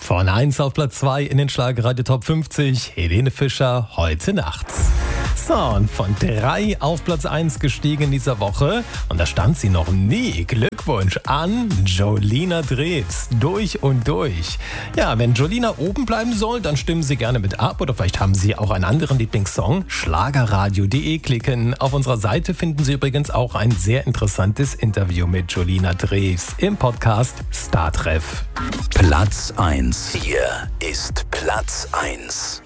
Von 1 auf Platz 2 in den Schlagerradio Top 50, Helene Fischer, heute Nacht. So, und von 3 auf Platz 1 gestiegen in dieser Woche. Und da stand sie noch nie. Glückwunsch an Jolina Drews. Durch und durch. Ja, wenn Jolina oben bleiben soll, dann stimmen Sie gerne mit ab. Oder vielleicht haben Sie auch einen anderen Lieblingssong. Schlagerradio.de klicken. Auf unserer Seite finden Sie übrigens auch ein sehr interessantes Interview mit Jolina Drews im Podcast Startreff. Platz 1. Hier ist Platz 1.